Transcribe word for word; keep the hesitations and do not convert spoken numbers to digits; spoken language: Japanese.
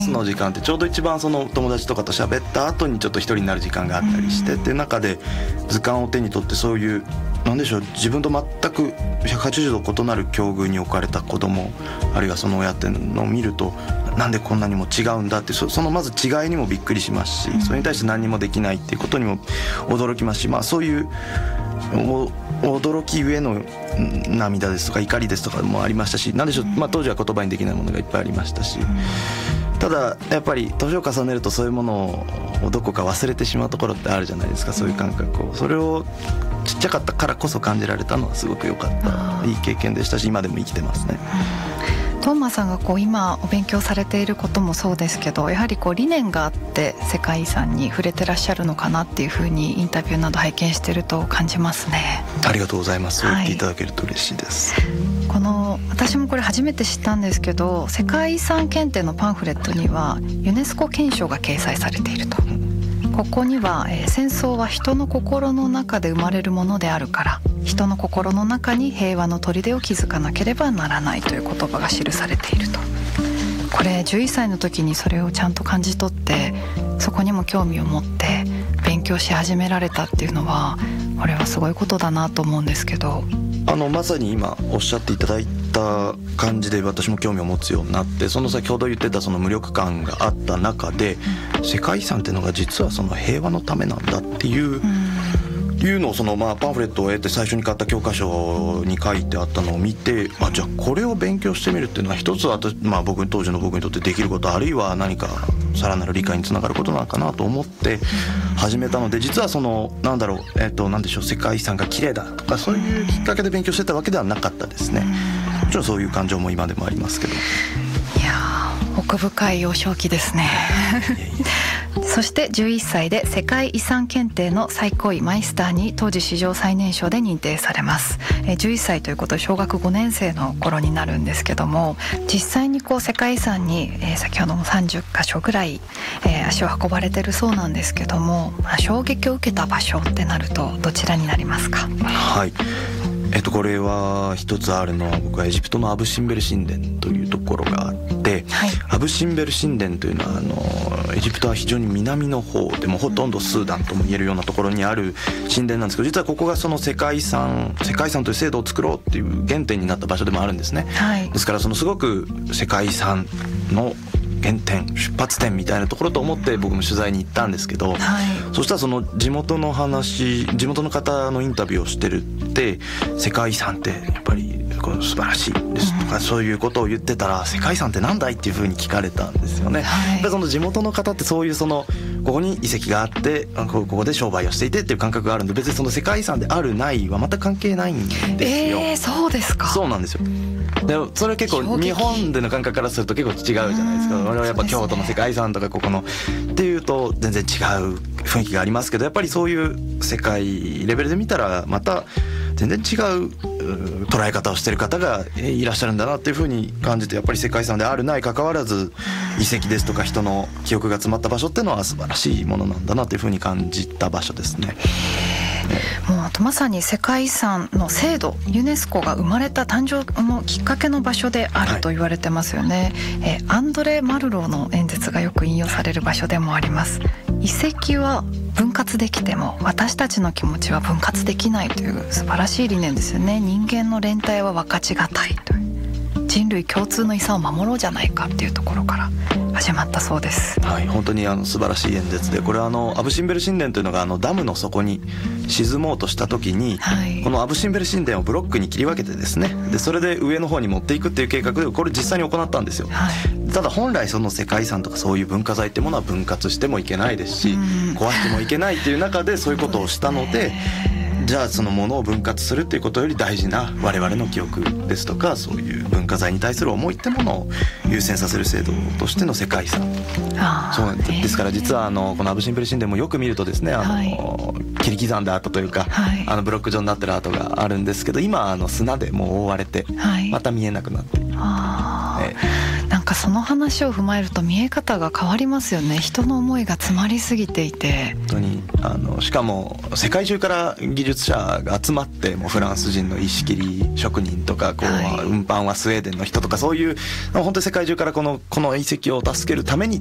の時間ってちょうど一番その友達とかと喋った後にちょっと一人になる時間があったりしてっていう中で図鑑を手に取ってそういうなんでしょう自分と全くひゃくはちじゅうど異なる境遇に置かれた子供あるいはその親っていうのを見るとなんでこんなにも違うんだって そ, そのまず違いにもびっくりしますしそれに対して何にもできないっていうことにも驚きますしまあそういう驚きゆえの涙ですとか怒りですとかもありましたしなんでしょう、まあ、当時は言葉にできないものがいっぱいありましたしただやっぱり年を重ねるとそういうものをどこか忘れてしまうところってあるじゃないですかそういう感覚をそれをちっちゃかったからこそ感じられたのはすごく良かったいい経験でしたし今でも生きてますね。 トーマさんがこう今お勉強されていることもそうですけどやはりこう理念があって世界遺産に触れてらっしゃるのかなっていうふうにインタビューなど拝見していると感じますね。 ありがとうございます。そう言っていただけると嬉しいです、はい、 この私もこれ初めて知ったんですけど世界遺産検定のパンフレットにはユネスコ憲章が掲載されているとここには、えー、戦争は人の心の中で生まれるものであるから人の心の中に平和の砦を築かなければならないという言葉が記されているとこれじゅういっさいの時にそれをちゃんと感じ取ってそこにも興味を持って勉強し始められたっていうのはこれはすごいことだなと思うんですけどあのまさに今おっしゃっていただいた感じで私も興味を持つようになってその先ほど言ってたその無力感があった中で世界遺産っていうのが実はその平和のためなんだっていう、うん、いうのをそのまあパンフレットを得て最初に買った教科書に書いてあったのを見てあじゃあこれを勉強してみるっていうのは一つは、まあ、僕当時の僕にとってできることあるいは何かさらなる理解につながることなのかなと思って始めたので実はそのなんだろうえっとなんでしょう世界遺産が綺麗だとかそういうきっかけで勉強してたわけではなかったですね。もちろんそういう感情も今でもありますけどいや奥深い幼少期ですねそしてじゅういっさいで世界遺産検定の最高位マイスターに当時史上最年少で認定されます。じゅういっさいということで小学ごねん生の頃になるんですけども実際にこう世界遺産に先ほどもさんじゅっかしょぐらい足を運ばれてるそうなんですけども衝撃を受けた場所ってなるとどちらになりますか？ はいえっと、これは一つあるのは僕はエジプトのアブ・シンベル神殿というところがあって、はい、アブ・シンベル神殿というのはあのエジプトは非常に南の方でもほとんどスーダンとも言えるようなところにある神殿なんですけど実はここがその世界遺産世界遺産という制度を作ろうっていう原点になった場所でもあるんですね、はい、ですからそのすごく世界遺産の原点出発点みたいなところと思って僕も取材に行ったんですけど、はい、そしたらその地元の話地元の方のインタビューをしてるって世界遺産ってやっぱりこれ素晴らしいですとか、うん、そういうことを言ってたら世界遺産ってなんだいっていうふうに聞かれたんですよね、はい、でその地元の方ってそういうそのここに遺跡があってここで商売をしていてっていう感覚があるんで別にその世界遺産であるないは全く関係ないんですよ。 えー、そうですか。 そうなんですよ。でそれは結構日本での感覚からすると結構違うじゃないですか。我々はやっぱ京都の世界遺産とかここのっていうと全然違う雰囲気がありますけどやっぱりそういう世界レベルで見たらまた全然違う捉え方をしている方がいらっしゃるんだなっていうふうに感じてやっぱり世界遺産であるない関わらず遺跡ですとか人の記憶が詰まった場所っていうのは素晴らしいものなんだなというふうに感じた場所ですね。 もうあとまさに世界遺産の制度ユネスコが生まれた誕生のきっかけの場所であると言われてますよね、はい、えアンドレ・マルローの演説がよく引用される場所でもあります。遺跡は分割できても私たちの気持ちは分割できないという素晴らしい理念ですよね。人間の連帯は分かちがたいという人類共通の遺産を守ろうじゃないかっていうところから始まったそうです。 はい、本当にあの素晴らしい演説でこれはあのアブ・シンベル神殿というのがあのダムの底に沈もうとした時に、はい、このアブ・シンベル神殿をブロックに切り分けてですねでそれで上の方に持っていくっていう計画でこれ実際に行ったんですよ、はい、ただ本来その世界遺産とかそういう文化財ってものは分割してもいけないですし壊してもいけないっていう中でそういうことをしたのでじゃあそのものを分割するっていうことより大事な我々の記憶ですとかそういう文化財に対する思いってものを優先させる制度としての世界遺産そうなんです。ですから実はあのこのアブ・シンベル神殿もよく見るとですねあの、はい、切り刻んだ跡というか、はい、あのブロック状になってる跡があるんですけど今あの砂でもう覆われて、はい、また見えなくなっている、えー、 なんかその話を踏まえると見え方が変わりますよね。人の思いが詰まりすぎていて、 本当にあのしかも世界中から技術者が集まって、もうフランス人の石切り職人とかこう、はい、運搬はスウェーデンの人とか、そういう本当に世界中からこのこの遺跡を助けるために